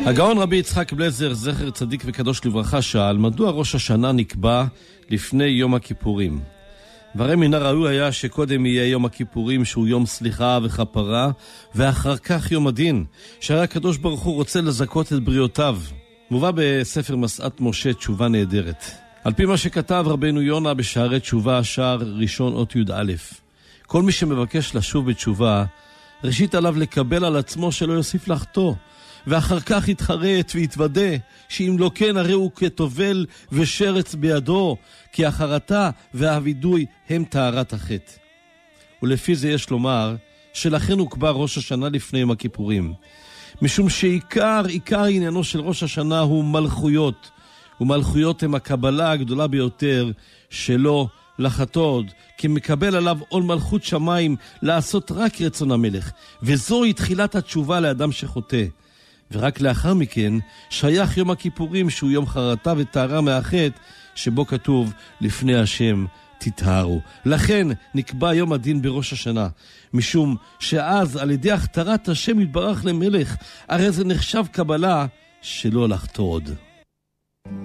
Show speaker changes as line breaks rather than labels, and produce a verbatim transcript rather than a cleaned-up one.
הגאון רבי יצחק בלזר, זכר צדיק וקדוש לברכה, שאל, מדוע ראש השנה נקבע לפני יום הכיפורים? והרי מן הראוי היה שקודם יהיה יום הכיפורים, שהוא יום סליחה וכפרה, ואחר כך יום הדין, שהרי הקדוש ברוך הוא רוצה לזכות את בריאותיו. מובא בספר מסעת משה תשובה נהדרת. על פי מה שכתב רבנו יונה בשערי תשובה, שער ראשון אות י"א, כל מי שמבקש לשוב בתשובה, ראשית עליו לקבל על עצמו שלא יוסיף לחטוא, ואחר כך יתחרט ויתוודה, שאם לא כן הרי הוא כתובל ושרץ בידו, כי החרטה והווידוי הם טהרת החטא. ולפי זה יש לומר, שלכן הוקבע ראש השנה לפני יום הכיפורים, משום שעיקר, עיקר עניינו של ראש השנה הוא מלכויות, ומלכויות הם הקבלה הגדולה ביותר שלו לחטוד, כי מקבל עליו עול מלכות שמיים לעשות רק רצון המלך, וזוהי תחילת התשובה לאדם שחוטא. ורק לאחר מכן שייך יום הכיפורים, שהוא יום חרטה וטהרה מהחטא, שבו כתוב לפני השם תטהרו. לכן נקבע יום הדין בראש השנה, משום שאז על ידי הכתרת השם יתברך למלך, הרי זה נחשב קבלה שלא לחטוא עוד.